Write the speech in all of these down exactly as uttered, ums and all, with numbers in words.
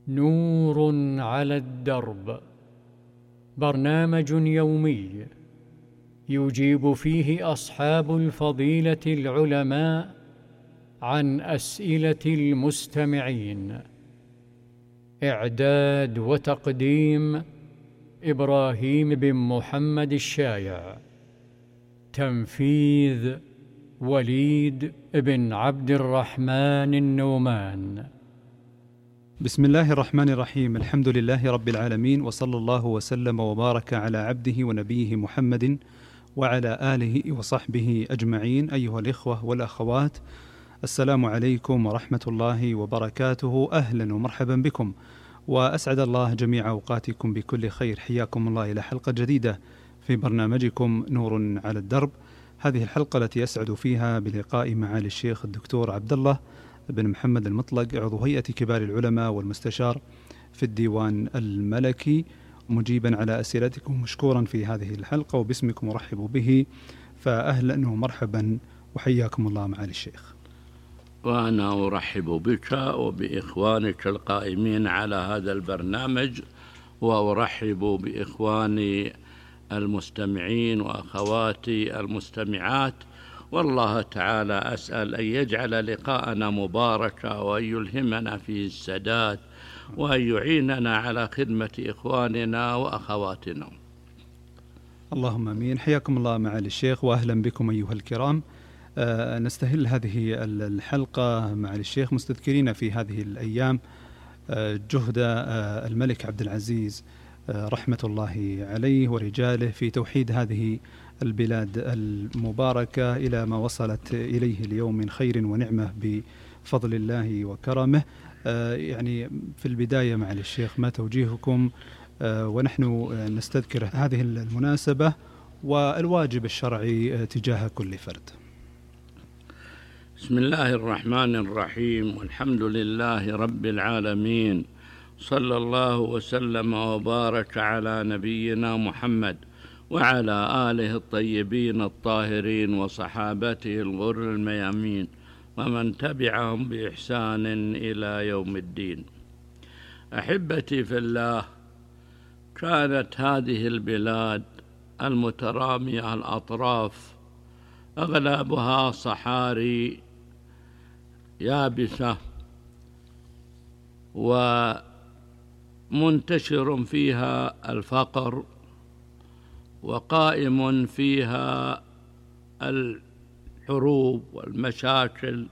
نور على الدرب، برنامج يومي يجيب فيه أصحاب الفضيلة العلماء عن أسئلة المستمعين. إعداد وتقديم إبراهيم بن محمد الشايع. تنفيذ وليد بن عبد الرحمن النومان. بسم الله الرحمن الرحيم. الحمد لله رب العالمين، وصلى الله وسلم وبارك على عبده ونبيه محمد وعلى آله وصحبه أجمعين. أيها الإخوة والأخوات، السلام عليكم ورحمة الله وبركاته. أهلا ومرحبا بكم، وأسعد الله جميع أوقاتكم بكل خير. حياكم الله إلى حلقة جديدة في برنامجكم نور على الدرب. هذه الحلقة التي أسعد فيها بلقاء معالي الشيخ الدكتور عبد الله بن محمد المطلق، عضو هيئة كبار العلماء والمستشار في الديوان الملكي، مجيبا على أسئلتكم مشكورا في هذه الحلقة، وباسمكم أرحب به. فأهلا ومرحبا وحياكم الله معالي الشيخ. وأنا أرحب بك وبإخوانك القائمين على هذا البرنامج، وأرحب بإخواني المستمعين وأخواتي المستمعات، والله تعالى أسأل أن يجعل لقاءنا مباركا، وأن يلهمنا فيه السداد، وأن يعيننا على خدمة إخواننا وأخواتنا. اللهم أمين. حياكم الله معالي الشيخ، وأهلا بكم أيها الكرام. أه نستهل هذه الحلقة معالي الشيخ مستذكرين في هذه الأيام أه جهد أه الملك عبد العزيز أه رحمة الله عليه ورجاله في توحيد هذه البلاد المباركة إلى ما وصلت إليه اليوم من خير ونعمة بفضل الله وكرمه. أه يعني في البداية معالي الشيخ، ما توجيهكم أه ونحن نستذكر هذه المناسبة والواجب الشرعي تجاه كل فرد؟ بسم الله الرحمن الرحيم، والحمد لله رب العالمين، صلى الله وسلم وبارك على نبينا محمد وعلى آله الطيبين الطاهرين وصحابته الغر الميامين، ومن تبعهم بإحسان إلى يوم الدين. أحبتي في الله، كانت هذه البلاد المترامية الأطراف أغلبها صحاري يابسة، ومنتشر فيها الفقر، وقائم فيها الحروب والمشاكل،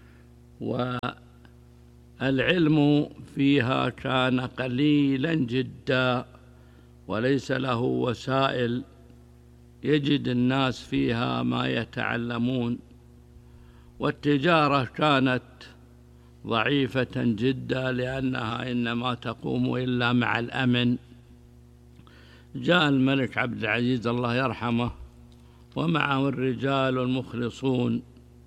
والعلم فيها كان قليلا جدا، وليس له وسائل يجد الناس فيها ما يتعلمون، والتجارة كانت ضعيفة جدا لأنها إنما تقوم إلا مع الأمن. جاء الملك عبد العزيز الله يرحمه ومعه الرجال المخلصون،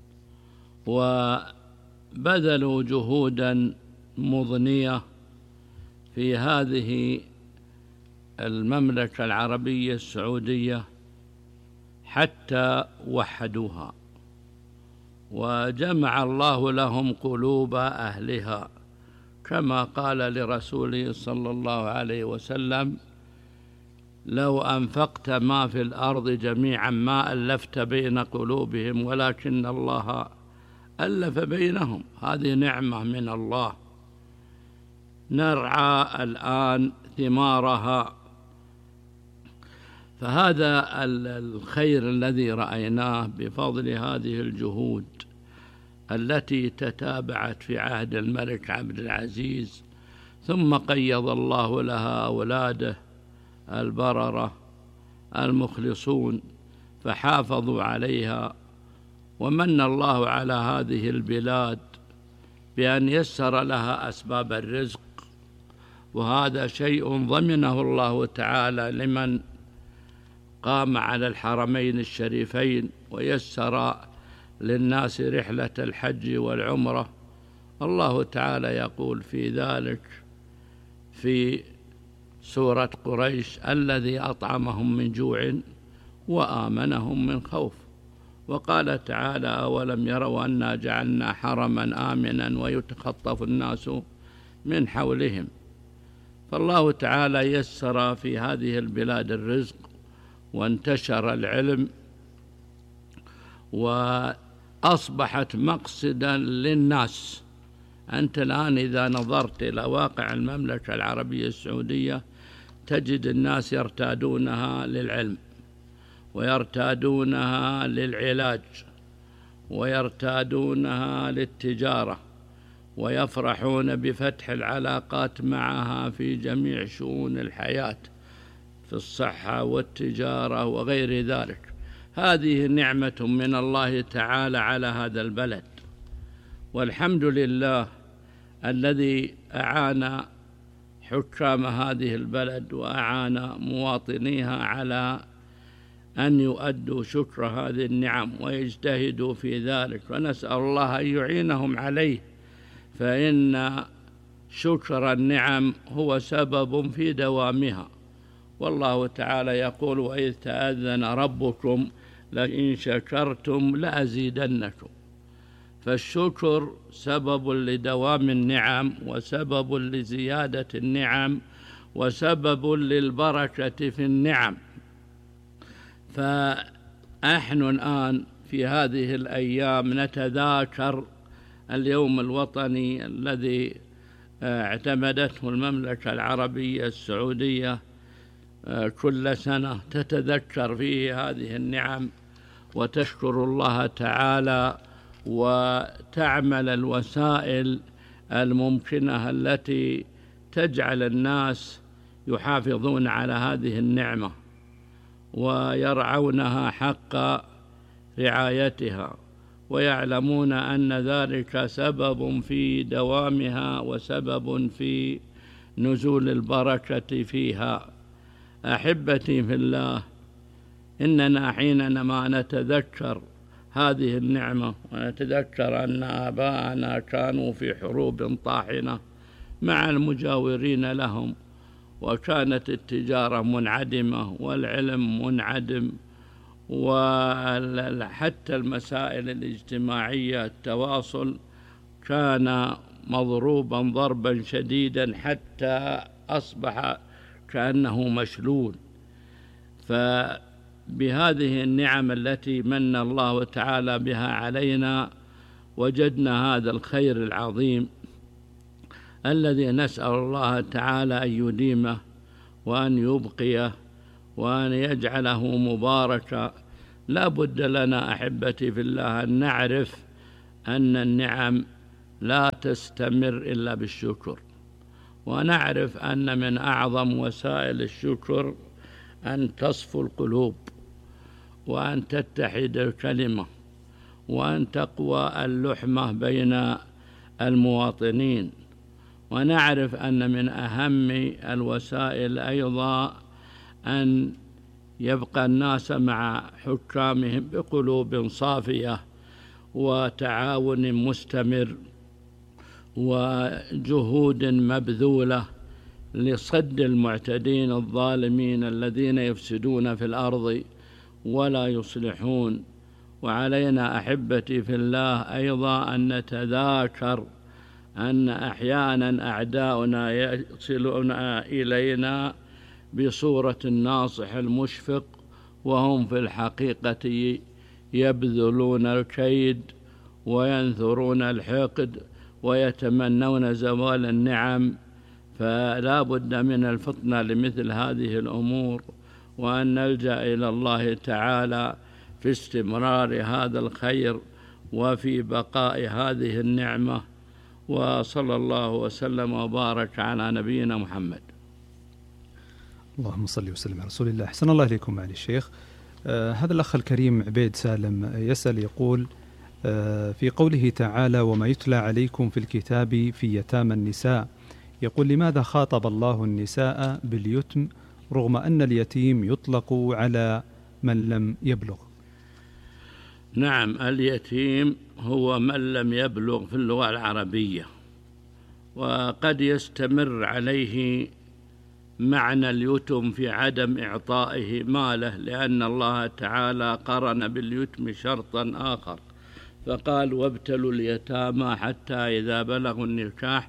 وبذلوا جهودا مضنية في هذه المملكة العربية السعودية حتى وحدوها، وجمع الله لهم قلوب أهلها، كما قال لرسوله صلى الله عليه وسلم: لو أنفقت ما في الأرض جميعا ما ألفت بين قلوبهم ولكن الله ألف بينهم. هذه نعمة من الله نرعى الآن ثمارها. فهذا الخير الذي رأيناه بفضل هذه الجهود التي تتابعت في عهد الملك عبد العزيز، ثم قيض الله لها أولاده البررة المخلصون فحافظوا عليها، ومن الله على هذه البلاد بأن يسر لها أسباب الرزق، وهذا شيء ضمنه الله تعالى لمن قام على الحرمين الشريفين ويسر للناس رحلة الحج والعمرة. الله تعالى يقول في ذلك في سورة قريش: الذي أطعمهم من جوع وآمنهم من خوف. وقال تعالى: أولم يروا أنا جعلنا حرما آمنا ويتخطف الناس من حولهم. فالله تعالى يسر في هذه البلاد الرزق، وانتشر العلم، وأصبحت مقصدا للناس. أنت الآن إذا نظرت إلى واقع المملكة العربية السعودية تجد الناس يرتادونها للعلم، ويرتادونها للعلاج، ويرتادونها للتجارة، ويفرحون بفتح العلاقات معها في جميع شؤون الحياة، في الصحة والتجارة وغير ذلك. هذه نعمة من الله تعالى على هذا البلد، والحمد لله الذي أعان حكام هذه البلد وأعان مواطنيها على أن يؤدوا شكر هذه النعم ويجتهدوا في ذلك، ونسأل الله أن يعينهم عليه، فإن شكر النعم هو سبب في دوامها. والله تعالى يقول: وإذ تأذن ربكم لئن شكرتم لأزيدنكم. فالشكر سبب لدوام النعم، وسبب لزيادة النعم، وسبب للبركة في النعم. فنحن الآن في هذه الأيام نتذاكر اليوم الوطني الذي اعتمدته المملكة العربية السعودية كل سنة، تتذكر فيه هذه النعم وتشكر الله تعالى، وتعمل الوسائل الممكنة التي تجعل الناس يحافظون على هذه النعمة ويرعونها حق رعايتها، ويعلمون أن ذلك سبب في دوامها وسبب في نزول البركة فيها. أحبتي في الله، إننا حينما نتذكر هذه النعمة ونتذكر أن آباءنا كانوا في حروب طاحنة مع المجاورين لهم، وكانت التجارة منعدمة والعلم منعدم، وحتى المسائل الاجتماعية التواصل كان مضروبا ضربا شديدا حتى أصبح كأنه مشلول. فبهذه النعم التي من الله تعالى بها علينا وجدنا هذا الخير العظيم الذي نسأل الله تعالى أن يديمه وأن يبقيه وأن يجعله مباركا. لا بد لنا أحبتي في الله أن نعرف أن النعم لا تستمر إلا بالشكر، ونعرف أن من أعظم وسائل الشكر أن تصفو القلوب، وأن تتحد الكلمة، وأن تقوى اللحمة بين المواطنين. ونعرف أن من أهم الوسائل أيضا أن يبقى الناس مع حكامهم بقلوب صافية وتعاون مستمر وجهود مبذولة لصد المعتدين الظالمين الذين يفسدون في الأرض ولا يصلحون. وعلينا أحبتي في الله أيضا أن نتذاكر أن أحيانا أعداؤنا يصلون إلينا بصورة الناصح المشفق، وهم في الحقيقة يبذلون الكيد وينثرون الحقد ويتمنون زوال النعم. فلا بد من الفطنة لمثل هذه الأمور، وأن نلجأ إلى الله تعالى في استمرار هذا الخير وفي بقاء هذه النعمة. وصلى الله وسلم وبارك على نبينا محمد. اللهم صل وسلم على رسول الله. أحسن الله إليكم معالي الشيخ. آه هذا الأخ الكريم عبيد سالم يسأل يقول: آه في قوله تعالى: وما يتلى عليكم في الكتاب في يتامى النساء، يقول: لماذا خاطب الله النساء باليتم رغم أن اليتيم يطلق على من لم يبلغ؟ نعم، اليتيم هو من لم يبلغ في اللغة العربية، وقد يستمر عليه معنى اليتم في عدم إعطائه ماله، لأن الله تعالى قرن باليتم شرطا آخر فقال: وابتلوا اليتامى حتى إذا بلغوا النكاح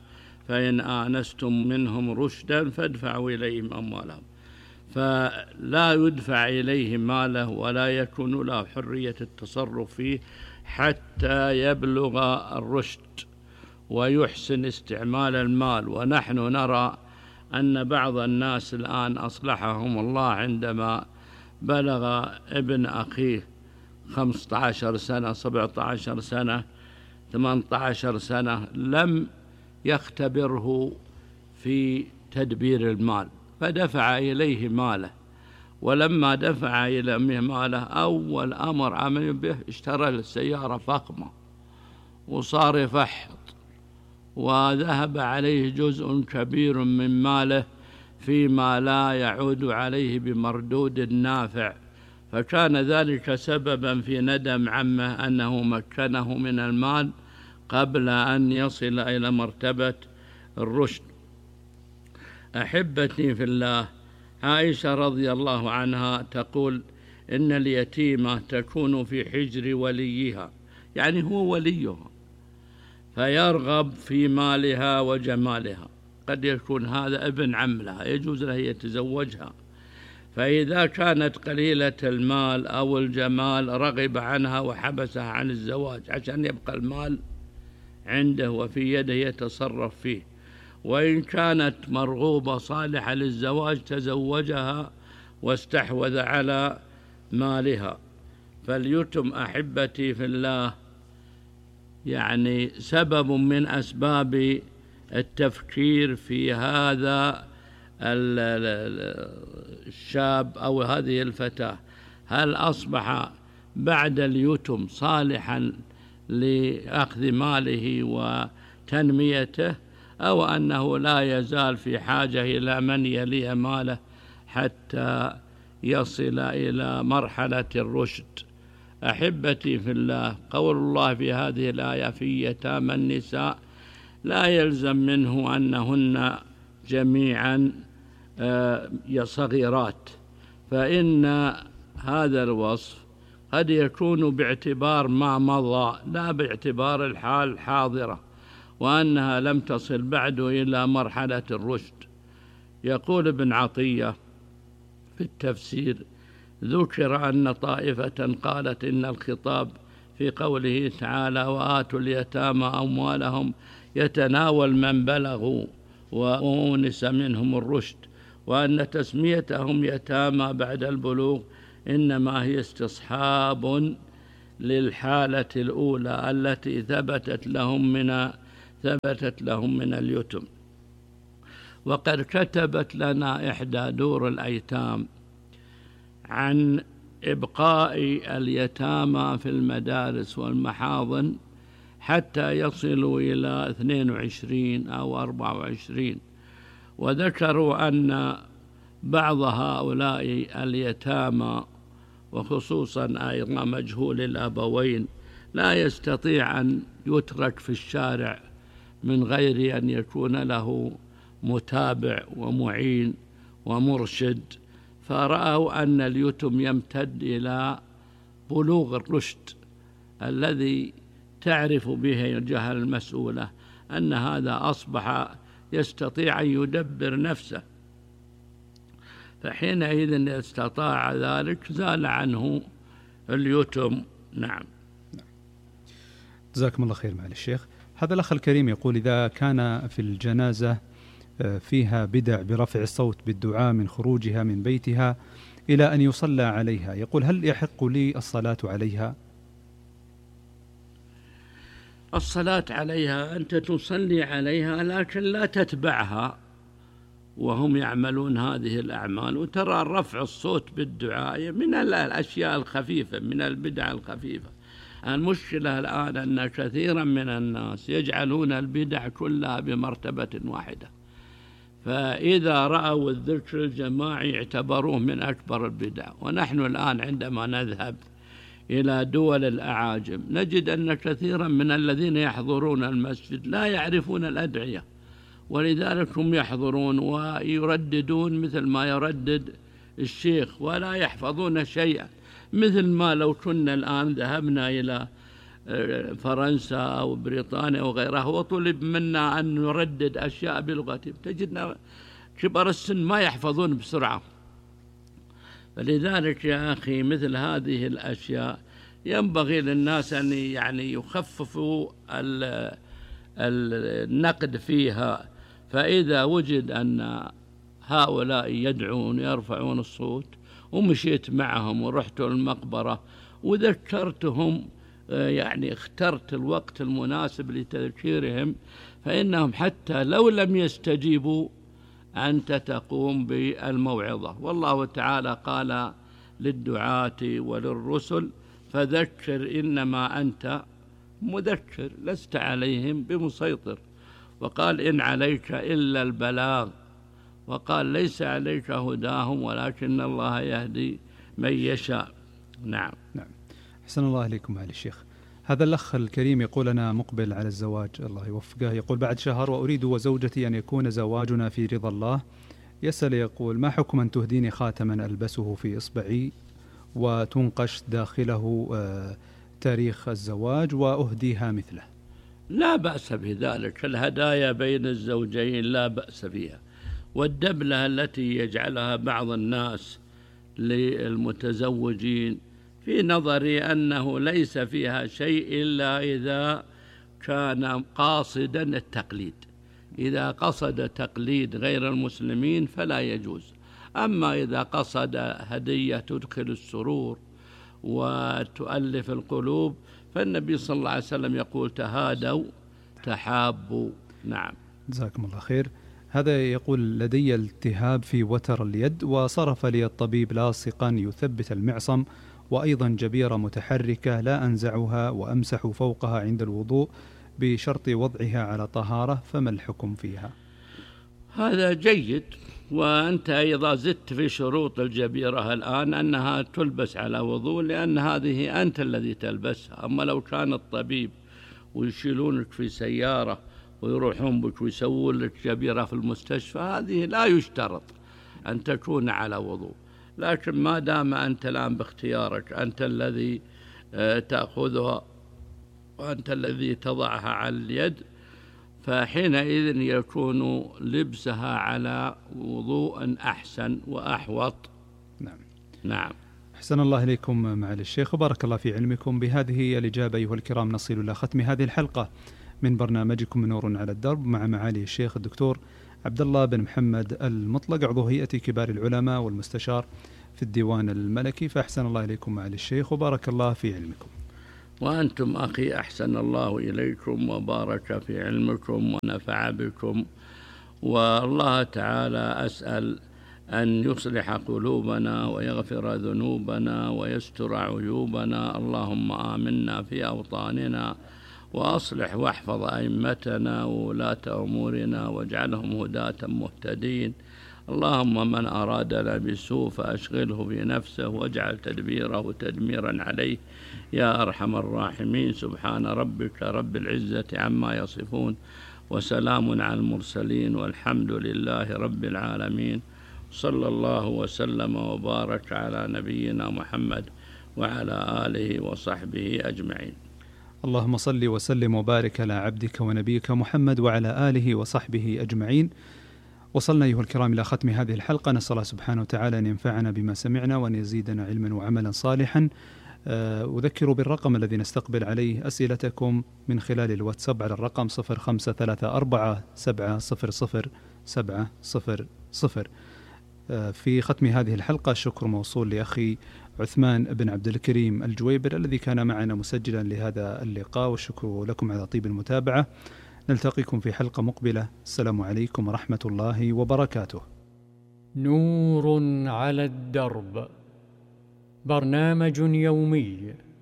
فإن آنستم منهم رشدا فادفعوا إليهم أموالهم. فلا يدفع إليه ماله ولا يكون له حرية التصرف فيه حتى يبلغ الرشد ويحسن استعمال المال. ونحن نرى أن بعض الناس الآن أصلحهم الله عندما بلغ ابن أخيه خمسة عشر سنة سبعة عشر سنة ثمانية عشر سنة لم يختبره في تدبير المال فدفع إليه ماله، ولما دفع إليه ماله أول أمر عمل به اشترى السيارة فخمة وصار يفحط وذهب عليه جزء كبير من ماله فيما لا يعود عليه بمردود نافع، فكان ذلك سببا في ندم عمه أنه مكنه من المال قبل أن يصل إلى مرتبة الرشد. أحبتي في الله، عائشة رضي الله عنها تقول إن اليتيمة تكون في حجر وليها، يعني هو وليها، فيرغب في مالها وجمالها. قد يكون هذا ابن عم لها يجوز له يتزوجها، فإذا كانت قليلة المال أو الجمال رغب عنها وحبسها عن الزواج عشان يبقى المال عنده وفي يده يتصرف فيه. وإن كانت مرغوبة صالحة للزواج تزوجها واستحوذ على مالها. فاليتم أحبتي في الله يعني سبب من أسباب التفكير في هذا الشاب أو هذه الفتاة، هل أصبح بعد اليتم صالحا لأخذ ماله وتنميته أو أنه لا يزال في حاجة إلى من يلي ماله حتى يصل إلى مرحلة الرشد. أحبتي في الله، قول الله في هذه الآية في يتامى النساء لا يلزم منه أنهن جميعا صغيرات، فإن هذا الوصف قد يكون باعتبار ما مضى لا باعتبار الحال الحاضرة، وأنها لم تصل بعد إلى مرحلة الرشد. يقول ابن عطية في التفسير: ذكر أن طائفة قالت إن الخطاب في قوله تعالى وآتوا اليتامى أموالهم يتناول من بلغوا وأونس منهم الرشد، وأن تسميتهم يتامى بعد البلوغ إنما هي استصحاب للحالة الأولى التي ثبتت لهم من ثبتت لهم من اليتم. وقد كتبت لنا إحدى دور الأيتام عن إبقاء اليتامى في المدارس والمحاضن حتى يصلوا إلى اثنين وعشرين أو أربعة وعشرين، وذكروا أن بعض هؤلاء اليتامى وخصوصا أيضا مجهول الأبوين لا يستطيع أن يترك في الشارع من غير أن يكون له متابع ومعين ومرشد، فرأوا أن اليتم يمتد إلى بلوغ الرشد الذي تعرف به الجهة المسؤولة أن هذا أصبح يستطيع أن يدبر نفسه، فحينئذ استطاع ذلك زال عنه اليتم. نعم. جزاكم الله خير معالي الشيخ. هذا الأخ الكريم يقول: إذا كان في الجنازة فيها بدع برفع الصوت بالدعاء من خروجها من بيتها إلى أن يصلى عليها، يقول: هل يحق لي الصلاة عليها؟ الصلاة عليها أنت تصلي عليها لكن لا تتبعها وهم يعملون هذه الأعمال. وترى رفع الصوت بالدعاء من الأشياء الخفيفة، من البدع الخفيفة. المشكلة الآن أن كثيرا من الناس يجعلون البدع كلها بمرتبة واحدة، فإذا رأوا الذكر الجماعي اعتبروه من أكبر البدع. ونحن الآن عندما نذهب إلى دول الأعاجم نجد أن كثيرا من الذين يحضرون المسجد لا يعرفون الأدعية، ولذلك هم يحضرون ويرددون مثل ما يردد الشيخ ولا يحفظون شيئا، مثل ما لو كنا الآن ذهبنا إلى فرنسا أو بريطانيا أو غيرها، وطلب منا أن نردد أشياء بلغتهم، تجدنا كبار السن ما يحفظون بسرعة. فلذلك يا أخي مثل هذه الأشياء ينبغي للناس أن يعني يخففوا النقد فيها. فإذا وجد أن هؤلاء يدعون يرفعون الصوت ومشيت معهم ورحت المقبرة وذكرتهم، يعني اخترت الوقت المناسب لتذكيرهم، فإنهم حتى لو لم يستجيبوا أنت تقوم بالموعظة. والله تعالى قال للدعاة وللرسل فذكر إنما أنت مذكر لست عليهم بمسيطر، وقال إن عليك إلا البلاغ، وقال ليس عليك هداهم ولكن الله يهدي من يشاء. نعم نعم. أحسن الله إليكم معالي الشيخ. هذا الأخ الكريم يقول أنا مقبل على الزواج الله يوفقه، يقول بعد شهر وأريد وزوجتي أن يكون زواجنا في رضا الله. يسأل يقول ما حكم أن تهديني خاتما ألبسه في إصبعي وتنقش داخله آه تاريخ الزواج وأهديها مثله؟ لا بأس بذلك، الهدايا بين الزوجين لا بأس فيها، والدبلة التي يجعلها بعض الناس للمتزوجين في نظري أنه ليس فيها شيء إلا إذا كان قاصدا التقليد. إذا قصد تقليد غير المسلمين فلا يجوز، أما إذا قصد هدية تدخل السرور وتؤلف القلوب فالنبي صلى الله عليه وسلم يقول تهادوا تحابوا. نعم جزاكم الله خير. هذا يقول لدي التهاب في وتر اليد وصرف لي الطبيب لاصقا يثبت المعصم وأيضا جبيرة متحركة لا أنزعها وأمسح فوقها عند الوضوء بشرط وضعها على طهارة، فما الحكم فيها؟ هذا جيد، وأنت إذا زدت في شروط الجبيرة الآن أنها تلبس على وضوء لأن هذه أنت الذي تلبسها. أما لو كان الطبيب ويشيلونك في سيارة ويروحون بك ويسوون لك جبيرة في المستشفى هذه لا يشترط أن تكون على وضوء، لكن ما دام أنت الآن باختيارك أنت الذي تأخذها وأنت الذي تضعها على اليد فحينئذ يكون لبسها على وضوء أحسن وأحوط. نعم نعم. أحسن الله إليكم معالي الشيخ وبارك الله في علمكم. بهذه الإجابة أيها الكرام نصل إلى ختم هذه الحلقة من برنامجكم نور على الدرب مع معالي الشيخ الدكتور عبد الله بن محمد المطلق عضو هيئة كبار العلماء والمستشار في الديوان الملكي. فأحسن الله إليكم معالي الشيخ وبارك الله في علمكم. وأنتم أخي أحسن الله إليكم وبارك في علمكم ونفع بكم، والله تعالى أسأل أن يصلح قلوبنا ويغفر ذنوبنا ويستر عيوبنا. اللهم آمنا في أوطاننا وأصلح واحفظ أئمتنا وولاة أمورنا واجعلهم هداة مهتدين. اللهم من أرادنا بسوء فأشغله بنفسه واجعل تدبيره تدميرا عليه يا أرحم الراحمين. سبحان ربك رب العزة عما يصفون وسلام على المرسلين والحمد لله رب العالمين. صلى الله وسلم وبارك على نبينا محمد وعلى آله وصحبه أجمعين. اللهم صل وسلم وبارك على عبدك ونبيك محمد وعلى آله وصحبه أجمعين. وصلنا أيها الكرام إلى ختم هذه الحلقة، نسأل الله سبحانه وتعالى أن ينفعنا بما سمعنا وأن يزيدنا علما وعملا صالحا. أذكر بالرقم الذي نستقبل عليه أسئلتكم من خلال الواتساب على الرقم صفر خمسة ثلاثة أربعة سبعة صفر صفر سبعة صفر صفر. في ختم هذه الحلقة الشكر موصول لأخي عثمان بن عبد الكريم الجويبر الذي كان معنا مسجلا لهذا اللقاء، والشكر لكم على طيب المتابعة. نلتقيكم في حلقة مقبلة. السلام عليكم ورحمة الله وبركاته. نور على الدرب، برنامج يومي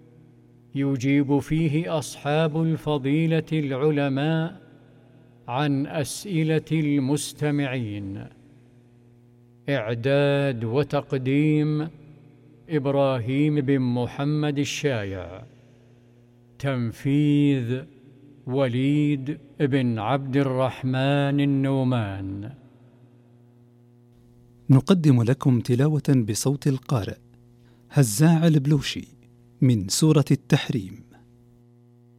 يجيب فيه أصحاب الفضيلة العلماء عن أسئلة المستمعين. إعداد وتقديم إبراهيم بن محمد الشايع. تنفيذ وليد بن عبد الرحمن النومان. نقدم لكم تلاوة بصوت القارئ هزاع البلوشي من سورة التحريم.